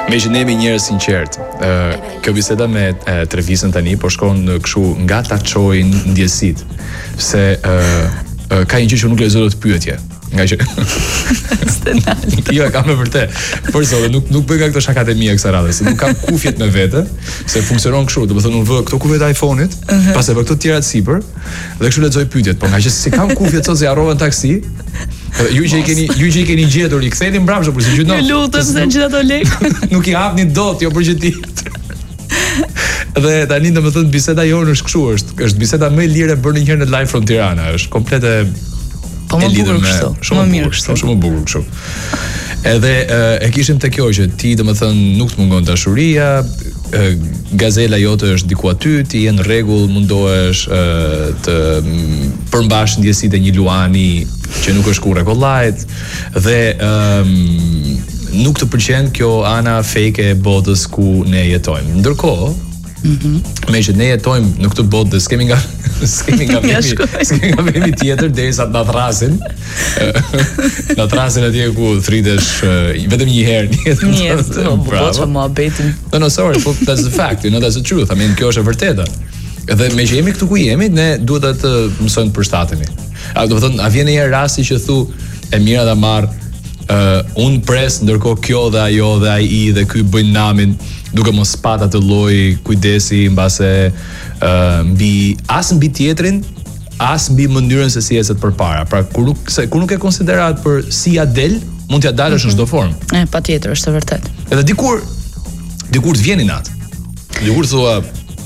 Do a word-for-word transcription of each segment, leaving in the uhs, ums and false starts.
Me që ne jemi njerëz sinqert. Ë kjo biseda me e, Trevisën tani po shkon në kështu nga ta çojnë ndjesitë. Se ë ka një gjë që nuk lexoj dot pyetje. Nga që jo, kam me vërtet. Por zonë, nuk nuk bëj nga këto akademia kësaj radhe, se nuk kam kufjet me vete, se funksionon kështu, do të thonë unë vë këto kufjet e iPhone-it, pas e vë këto tjera të sipër, dhe kështu lexoj pyetjet, po nga që si kam kufjet sot se harrova në taksi, ju që i keni ju që i keni gjetur, i ktheni mbrapsht për si gjyno. Ju lutem se gjithë ato lekë. Nuk i hapni dot, jo për gjë tjetër. Dhe tani domethënë biseda jonë është kështu, është është biseda më e lirë e bërë një herë në Live from Tirana, është komplet e po më bukur kështu, shumë mirë kështu, shumë bukur kështu. Edhe e, e kishim te kjo që ti domethënë nuk të mungon dashuria, e, gazela jote është diku aty, ti je në rregull, mundohesh e, të përmbash ndjesitë e një Luani që nuk është kurrë kollajt dhe um, nuk të pëlqen kjo ana fake e botës ku ne jetojmë. Ndërkohë, mm-hmm. me që ne jetojmë në këtë botë dhe s'kemi nga s'kemi nga vemi, s'kemi nga vemi tjetër derisa të na thrasin. Na thrasin atje ku thritesh vetëm një herë në jetë. Një jetë, po çfarë mohabetin. No, no, sorry, but that's the fact, you know, that's the truth. I mean, kjo është e vërteta. Edhe me që jemi këtu ku jemi, ne duhet të mësojmë të përshtatemi. A do të thonë, a vjen një rasti që thu e mira ta marr uh, un pres ndërkohë kjo dhe ajo dhe ai dhe ky bëjnë namin duke mos pat atë lloj kujdesi mbase uh, mbi as mbi tjetrin, as mbi mënyrën se si ecet përpara. Pra kur nuk se kur nuk e konsiderat për si ja del, mund t'ja dalësh mm-hmm. në çdo formë. E patjetër, është e vërtet. Edhe dikur dikur të vjen inat. Dikur thua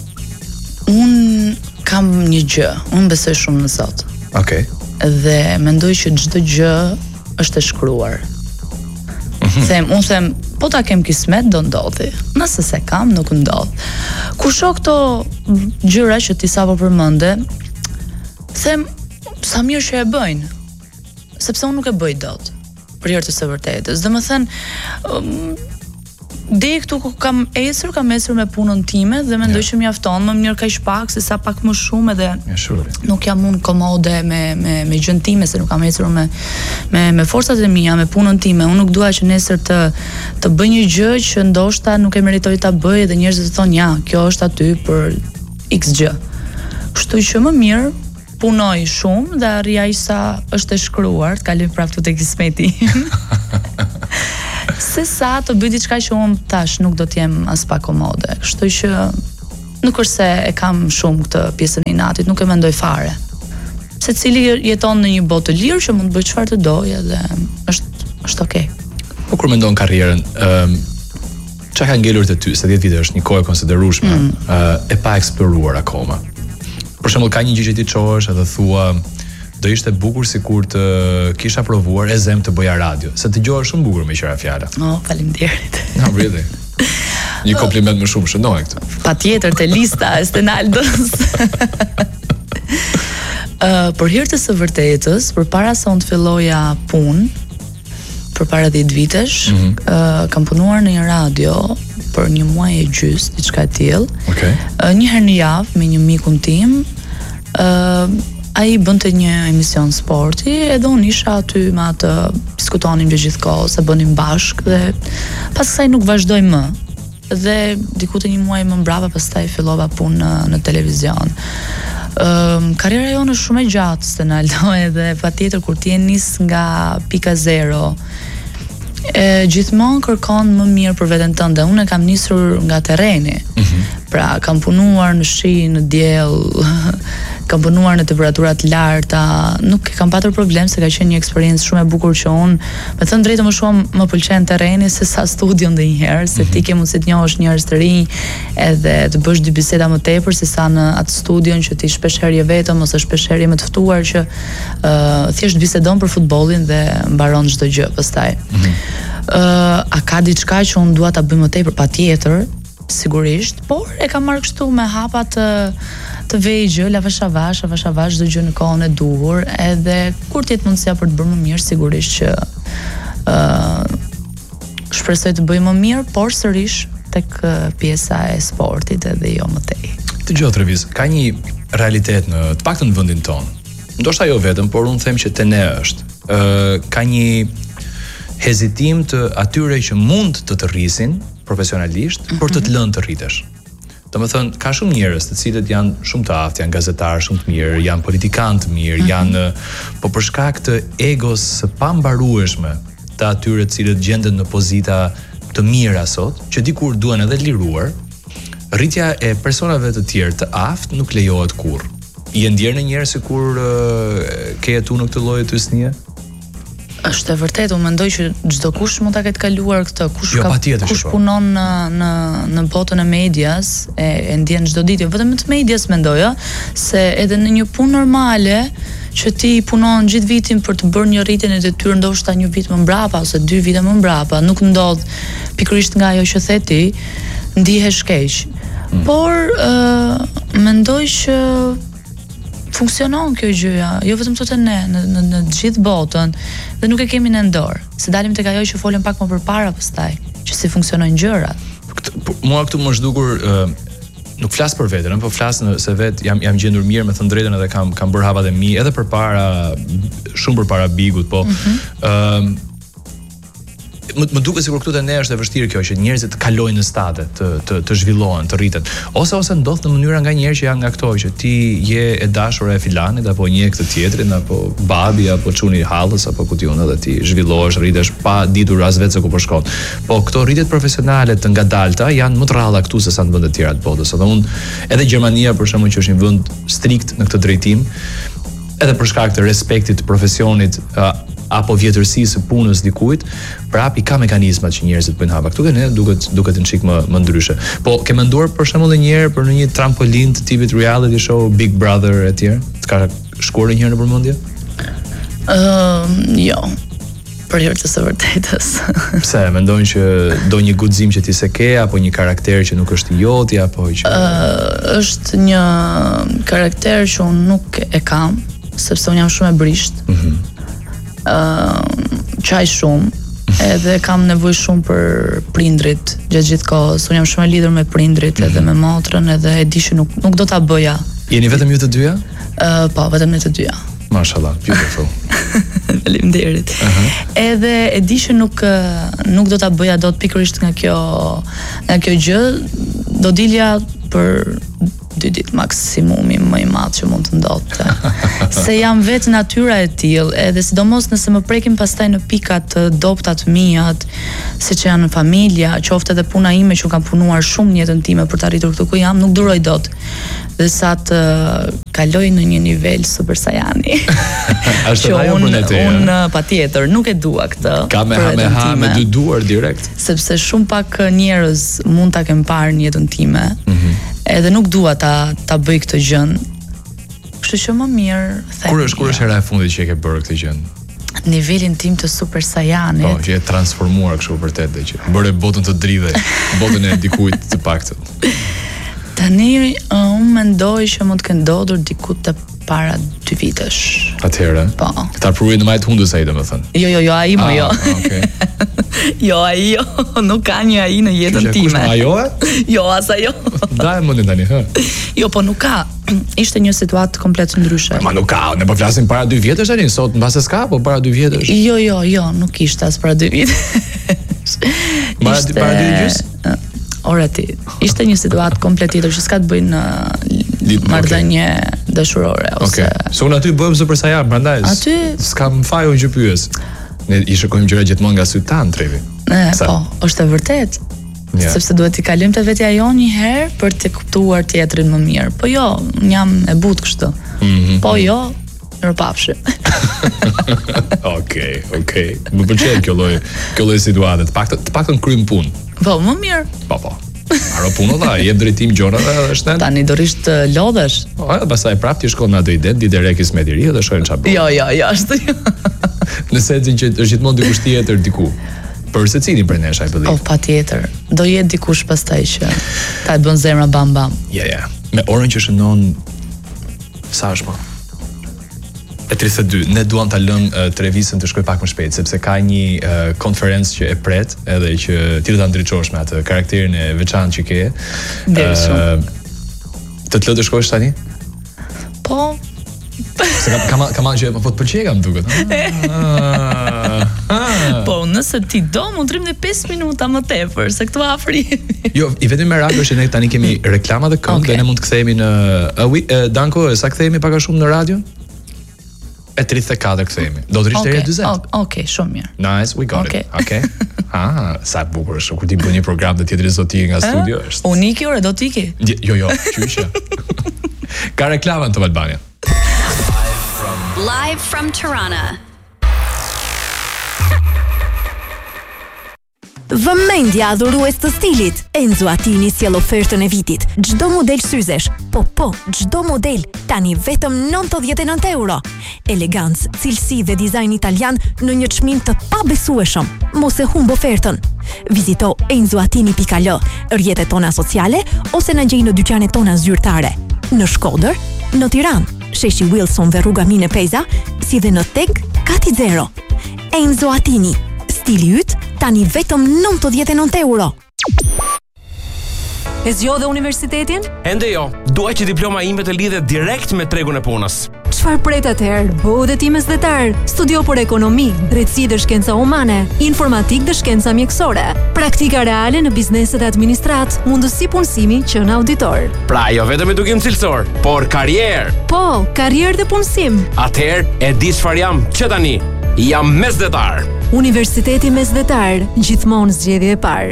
un kam një gjë, un besoj shumë në Zot. Okej. Okay. Dhe mendoj që çdo gjë është e shkruar. Mm-hmm. Them, unë them, po ta kem kismet do ndodhi. Nëse se kam, nuk ndodh. Kur shoh këto gjëra që ti sapo përmende, them, sa mirë që e bëjnë. Sepse unë nuk e bëj dot. Për hir të së vërtetës. Domethënë, um, deri këtu ku kam ecur, kam ecur me punën time dhe mendoj që mjafton, më mirë kaq pak se sa pak më shumë edhe yeah, nuk jam unë komode me me me gjën time se nuk kam ecur me me me forcat e mia, me punën time. Unë nuk dua që nesër të të bëj një gjë që ndoshta nuk e meritoj ta bëj dhe njerëzit të thonë ja, kjo është aty për X gjë. Kështu që më mirë punoj shumë dhe arrij aq sa është e shkruar, të kaloj prapë te kismeti. Se sa të bëj diçka që unë tash nuk do të jem as pak komode. Kështu që nuk është se e kam shumë këtë pjesën e inatit, nuk e mendoj fare. Secili jeton në një botë të lirë që mund të bëj çfarë të dojë dhe është është okay. Po kur mendon karrierën, ëm um, çka ka ngelur te ty, se dhjetë vite është një kohë e konsiderueshme, mm. uh, e pa eksploruar akoma. Për shembull, ka një gjë që ti çohesh edhe thua do ishte bukur sikur të kisha provuar e zem të bëja radio, se të dëgjohesh shumë bukur me qira fjala. Oh, faleminderit. No, really. Një kompliment më shumë shënoj këtë. Patjetër te lista e Stenaldos. uh, për hir të së vërtetës, përpara se unë të filloja punë, përpara dhjetë vitesh, mm-hmm. uh, kam punuar në një radio për një muaj e gjys, diçka e tillë. Okay. Uh, një herë në javë me një mikun tim, ë uh, ai bënte një emision sporti, edhe unë isha aty me atë, diskutonim të gjithë kohë, se bënim bashkë dhe pas kësaj nuk vazhdoj më. Dhe diku te një muaj më mbrapa pastaj fillova punë në, në televizion. Ëm um, karriera jonë është shumë e gjatë, Stenaldo, edhe patjetër kur ti je nis nga pika zero, e gjithmonë kërkon më mirë për veten tënde. Unë kam nisur nga terreni. Mm-hmm. Pra kam punuar në shi, në diell, kam punuar në temperatura të larta, nuk kam patur problem se ka qenë një eksperiencë shumë e bukur që unë, me thënë drejtë, më shumë më pëlqen terreni se sa studio ndonjëherë, se ti ke mundësi të njohësh njerëz të rinj edhe të bësh dy biseda më tepër se sa në atë studion që ti shpesh herë je vetëm ose shpesh herë je më të ftuar që uh, thjesht bisedon për futbollin dhe mbaron çdo gjë pastaj. Mm-hmm. Uh, a ka diçka që unë dua ta bëj më tepër? Patjetër, sigurisht, por e kam marrë kështu me hapa të të vegjël, avash avash, avash avash çdo gjë në kohën e duhur, edhe kur të jetë mundësia për të bërë më mirë, sigurisht që ë uh, shpresoj të bëj më mirë, por sërish tek pjesa e sportit edhe jo më tej. Të gjithë Treviz, ka një realitet në të paktën në vendin tonë. Ndoshta jo vetëm, por unë them që te ne është. ë uh, ka një hezitim të atyre që mund të të rrisin profesionalisht mm-hmm. për të të lënë të rritesh. Do të thënë, ka shumë njerëz të cilët janë shumë të aftë, janë gazetarë shumë të mirë, janë politikanë të mirë, mm-hmm. janë po për shkak të egos së pambarueshme të atyre të cilët gjenden në pozita të mira sot, që dikur duhen edhe liruar, rritja e personave të tjerë të aftë nuk lejohet kurrë. I e ndjerë në njerë se kur uh, ke jetu në këtë lloj të ysnie? Është e vërtetë, unë mendoj që çdo kush mund ta ketë kaluar këtë, kush jo, ka tjetër, kush punon në në në botën e medias, e, e ndjen çdo ditë, jo vetëm të medias mendoj, ë, se edhe në një punë normale që ti punon gjithë vitin për të bërë një rritje në detyrë, ndoshta një vit më mbrapa ose dy vite më mbrapa, nuk ndodh pikërisht nga ajo që the ti, ndihesh keq. Mm. Por uh, mendoj që funksionon kjo gjëja, jo vetëm sot e ne, në, në, në gjithë botën, dhe nuk e kemi në dorë. Se dalim tek ajo që folëm pak më përpara pastaj, që si funksionojnë gjërat. Mua këtu më është dukur, uh, nuk flas për veten, po flas në se vet jam jam gjendur mirë, me thënë drejtën, edhe kam kam bërë hapat e mi, edhe përpara, shumë përpara Bigut, po. Ëm mm-hmm. uh, Më, më duket sikur këtu te ne është e vështirë kjo që njerëzit të kalojnë në stade, të të të zhvillohen, të rriten. Ose ose ndodh në mënyra nganjëherë që janë nga këto që ti je e dashur e filanit apo një këtë tjetrin apo babi apo çuni hallës apo ku diun edhe ti zhvillohesh, rritesh pa ditur as vetë se ku po shkon. Po këto rritjet profesionale të ngadalta janë më të rralla këtu se sa në vendet tjera të botës. Edhe unë edhe Gjermania për shembull që është një vend strikt në këtë drejtim, edhe për shkak të respektit të profesionit uh, apo vjetërsisë së punës dikujt, prap i ka mekanizmat që njerëzit bëjnë hapa. Këtu ne duket duket një çik më më ndryshe. Po ke menduar për shembull edhe një herë për në një trampolin të tipit reality show, Big Brother etj? Të ka shkuar një herë në përmendje? Ëm, uh, jo. Për hir të së vërtetës. Pse mendojnë që do një guxim që ti se ke apo një karakter që nuk është i joti apo që uh, është një karakter që unë nuk e kam, sepse unë jam shumë e brisht. Mhm. Mm Uh, qaj shumë, edhe kam nevojë shumë për prindrit gjatë gjithë kohës. Unë jam shumë e lidhur me prindrit, mm-hmm. edhe me motrën, edhe e di që nuk nuk do ta bëja. Jeni vetëm ju të dyja? Uh, po, vetëm ne të dyja. Mashallah, beautiful. Faleminderit. Uh-huh. Edhe e di që nuk nuk do ta bëja dot pikërisht nga kjo nga kjo gjë, do dilja për dy ditë maksimumi më i madh që mund të ndodhte. Se jam vetë natyra e tillë, edhe sidomos nëse më prekin pastaj në pika të dobta të mia, siç janë familja, qoftë edhe puna ime që kam punuar shumë në jetën time për të arritur këtu ku jam, nuk duroj dot. Dhe sa të kaloj në një nivel super sajani. Ashtu ajo për ne te. Unë patjetër nuk e dua këtë. Ka me ha me ha me dy duar direkt. Sepse shumë pak njerëz mund ta kem parë në jetën time. Mhm. Edhe nuk dua ta ta bëj këtë gjën. Kështu që më mirë them. Kur është kur është hera e fundit që e ke bërë këtë gjën? Nivelin tim të super sajanit. Po, që e transformuar kështu vërtet dhe që bëre botën të dridhe, botën e dikujt të paktën. Tani unë mendoj që mund të kenë ndodhur diku të para dy vitesh. Atëherë. Po. Këta prurin në majtë hundës ai domethënë. Jo, jo, jo, ai më jo. Okay. Jo, ai jo, nuk ka një ai në jetën Kështë, time. Kush ajo? Jo, as ajo. Daj mundin tani, hë. Jo, po nuk ka. Ishte një situatë komplet ndryshe. Ma nuk ka, ne po flasim para dy vjetësh tani, sot mbase s'ka, po para dy vjetësh. Jo, jo, jo, nuk ishte as para dy vjetësh. Para ishte... para dy gjys? Ora ti, ishte një situatë komplet tjetër që s'ka të bëjnë në marrëdhënie okay. dashurore ose. Okej. Okay. So unë aty bëhem super sajan, prandaj. Aty s'kam fajun që pyes. Ne i shikojmë gjëra gjithmonë nga sy tan trevi. Ne, po, është e vërtetë. Yeah. Sepse duhet t'i kalim të vetja jo një herë për të kuptuar tjetrin më mirë. Po jo, unë jam e butë kështu. Mm-hmm. Po jo, rëpafshë. Okej, okej. Më pëlqen kjo lloj, kjo lloj situate. Të paktën, të paktën kryejm punë. Po, më mirë. Po, po. Aro punë dha, jep drejtim gjonave edhe shten. Tani do rish të lodhesh. Po, edhe pastaj prapë ti shkon në atë ide, di direkt Ismetiri dhe shojnë çfarë. Jo, jo, jo, ashtu jo. Në sensin që është gjithmonë dikush tjetër diku. Për secilin prej nesh ai bëlli. Po, patjetër. Do jetë dikush pastaj që ta e bën zemra bam bam. Ja, ja. Me orën që shënon sa është po? E tridhjetë e dy. Ne duam ta lëm uh, televizën të shkoj pak më shpejt sepse ka një uh, konferencë që e pret, edhe që ti do ta ndriçosh me atë karakterin e veçantë që ke. Deri uh, Të të lë të shkosh tani? Po, Se kam kam kam që po të pëlqej kam duket. Po, nëse ti do, mund trim në pesë minuta më tepër, se këtu afër jemi. Jo, i vetëm me radio që ne tani kemi reklama dhe këngë, Okay. dhe ne mund të kthehemi në uh, uh, Danko, sa kthehemi pak a shumë në radio? E tridhjet e katër kthehemi. Do të rish deri Okej, e dyzet. ok- Okej, shumë mirë. Nice, we got Okay. it. Okay. Ah, sa e bukur është. Kur ti bën një program të tjetër zoti nga studio është. Uniki ore, do t'iki. Dje- Jo, jo, qyshja. Ka reklama në Top Albania. Live from Tirana. Vëmendja adhurues të stilit. Enzo Attini sjell ofertën e vitit. Çdo model syzesh, po po, çdo model tani vetëm nëntëdhjetë e nëntë euro. Elegancë, cilësi dhe dizajn italian në një çmim të pabesueshëm. Mos e humb ofertën. Vizito enzo attini pikë al, rrjetet tona sociale ose na gjej në dyqanet tona zyrtare. Në Shkodër, në Tiranë, sheshi Wilson dhe rruga Mine Peza, si dhe në Teg Kati Zero. Enzo Attini, stili yt tani vetëm nëntëdhjetë e nëntë euro. E zgjodhe universitetin? Ende jo, dua që diploma ime të lidhet direkt me tregun e punës. Çfarë pret atëherë? Bëu dhe ti mesdhetar. Studio për ekonomi, drejtësi dhe shkenca humane, informatik dhe shkenca mjekësore, praktika reale në bizneset e administrat, mundësi punësimi që në auditor. Pra jo vetëm edukim cilësor, por karrierë. Po, karrierë dhe punësim. Atëherë e di çfarë jam që tani. Jam mesdhetar. Universiteti Mesdhetar, gjithmonë zgjedhje e parë.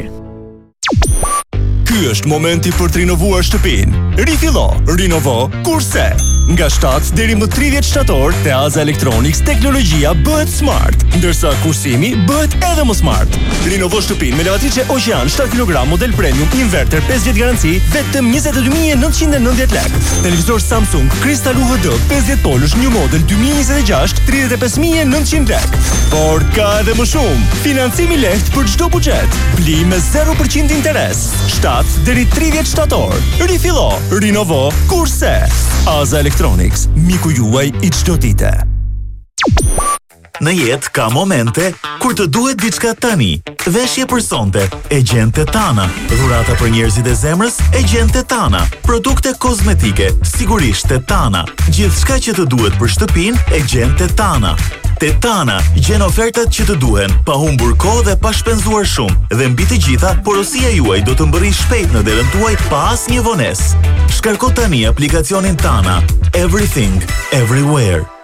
Ky është momenti për të rinovuar shtëpinë. Rifillo, rinovo, kurse. Nga shtatë deri më tridhjetë shtator, te Aza Electronics teknologjia bëhet smart, ndërsa kursimi bëhet edhe më smart. Rinovo shtëpinë me lavatriçe Ocean shtatë kilogram model premium inverter pesë vjet garanci vetëm njëzet e dy mijë e nëntëqind e nëntëdhjetë lekë. Televizor Samsung Crystal U H D pesëdhjetë polësh një model dy mijë e njëzet e gjashtë tridhjetë e pesë mijë e nëntëqind lekë. Por ka edhe më shumë. Financimi lehtë për çdo buxhet. Bli me zero përqind interes. shtatë deri tridhjetë shtator. Rifillo, rinovo, kurse. Aza Electronics, miku juaj i çdo dite. Në jetë ka momente kur të duhet diçka tani. Veshje për sonte, e gjen Tetana. Dhurata për njerëzit e zemrës, e gjen Tetana. Produkte kozmetike, sigurisht Tetana. Gjithçka që të duhet për shtëpinë, e gjen Tetana. Tetana gjen ofertat që të duhen, pa humbur kohë dhe pa shpenzuar shumë. Dhe mbi të gjitha, porosia juaj do të mbërrijë shpejt në derën tuaj pa asnjë vonesë. Shkarko tani aplikacionin Tana. Everything, everywhere.